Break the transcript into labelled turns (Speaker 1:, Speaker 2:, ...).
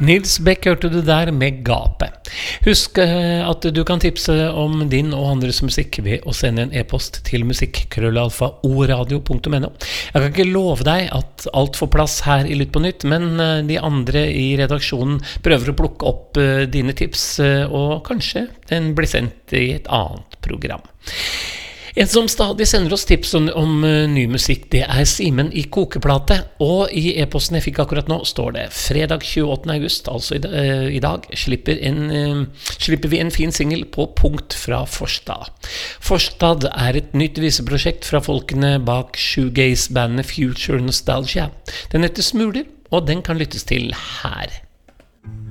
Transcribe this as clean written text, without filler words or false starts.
Speaker 1: Nils Beck hørte du der med Gapet. Husk at du kan tipse om din og andres musikk ved å sende en e-post til musikk@oradio.no. Jeg kan ikke love deg at alt får plass her i Lytt på Nytt, men de andre i redaksjonen prøver å plukke opp dine tips, og kanskje den blir sendt i et annet program. En som stadig sender oss tips om ny musikk, det Simen i Kokeplate, og i e-posten jeg fikk akkurat nå står det fredag 28. august, altså i dag, slipper vi en fin single på Punkt fra Forstad. Forstad et nytt viseprosjekt fra folkene bak shoegaze-bandet Future Nostalgia. Den heter Smuler, og den kan lyttes til her.